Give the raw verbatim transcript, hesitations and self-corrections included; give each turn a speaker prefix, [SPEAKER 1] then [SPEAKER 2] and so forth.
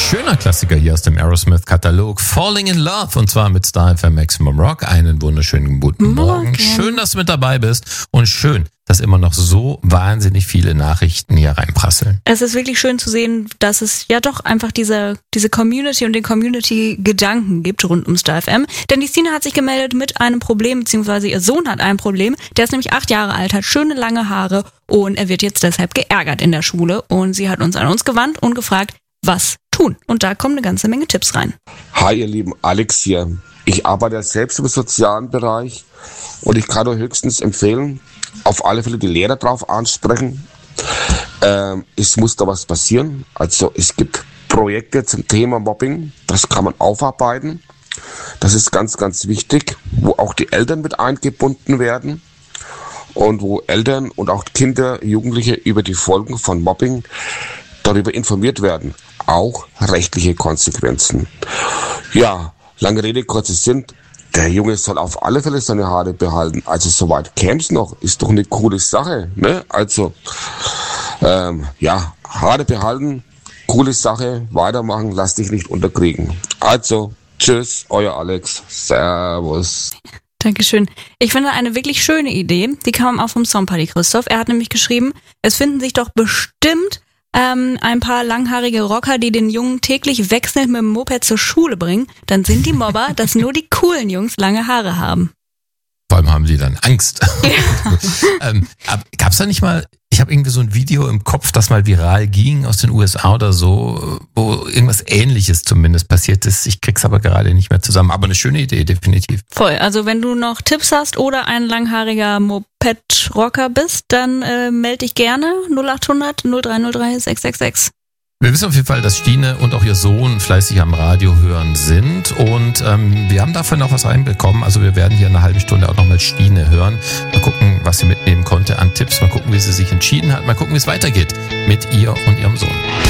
[SPEAKER 1] schöner Klassiker hier aus dem Aerosmith-Katalog. Falling in Love, und zwar mit Star F M Maximum Rock. Einen wunderschönen guten Morgen.
[SPEAKER 2] Morgen.
[SPEAKER 1] Schön, dass du mit dabei bist und schön, dass immer noch so wahnsinnig viele Nachrichten hier reinprasseln.
[SPEAKER 2] Es ist wirklich schön zu sehen, dass es ja doch einfach diese, diese Community und den Community-Gedanken gibt rund um Star F M. Denn die Stina hat sich gemeldet mit einem Problem, beziehungsweise ihr Sohn hat ein Problem. Der ist nämlich acht Jahre alt, hat schöne lange Haare und er wird jetzt deshalb geärgert in der Schule. Und sie hat uns an uns gewandt und gefragt, was tun. Und da kommen eine ganze Menge Tipps rein.
[SPEAKER 3] Hi ihr Lieben, Alex hier. Ich arbeite ja selbst im sozialen Bereich und ich kann nur höchstens empfehlen, auf alle Fälle die Lehrer drauf ansprechen. Ähm, es muss da was passieren. Also es gibt Projekte zum Thema Mobbing, das kann man aufarbeiten. Das ist ganz, ganz wichtig, wo auch die Eltern mit eingebunden werden und wo Eltern und auch Kinder, Jugendliche über die Folgen von Mobbing darüber informiert werden. Auch rechtliche Konsequenzen. Ja, lange Rede, kurzer Sinn. Der Junge soll auf alle Fälle seine Haare behalten. Also soweit käm's noch. Ist doch eine coole Sache, ne? Also, ähm, ja, Haare behalten, coole Sache, weitermachen, lass dich nicht unterkriegen. Also, tschüss, euer Alex. Servus.
[SPEAKER 2] Dankeschön. Ich finde eine wirklich schöne Idee. Die kam auch vom Songparty Christoph. Er hat nämlich geschrieben, es finden sich doch bestimmt Ähm, ein paar langhaarige Rocker, die den Jungen täglich wechselnd mit dem Moped zur Schule bringen, dann sind die Mobber, dass nur die coolen Jungs lange Haare haben.
[SPEAKER 1] Vor allem haben die dann Angst. Ja. ähm, Gab es da nicht mal, ich habe irgendwie so ein Video im Kopf, das mal viral ging aus den U S A oder so, wo irgendwas Ähnliches zumindest passiert ist. Ich krieg's aber gerade nicht mehr zusammen. Aber eine schöne Idee, definitiv.
[SPEAKER 2] Voll. Also wenn du noch Tipps hast oder ein langhaariger Moped-Rocker bist, dann äh, melde dich gerne null acht hundert null drei null drei sechs sechs sechs.
[SPEAKER 1] Wir wissen auf jeden Fall, dass Stine und auch ihr Sohn fleißig am Radio hören sind und ähm, wir haben dafür noch was reinbekommen. Also wir werden hier in einer halben Stunde auch nochmal Stine hören. Mal gucken, was sie mitnehmen konnte an Tipps. Mal gucken, wie sie sich entschieden hat. Mal gucken, wie es weitergeht mit ihr und ihrem Sohn.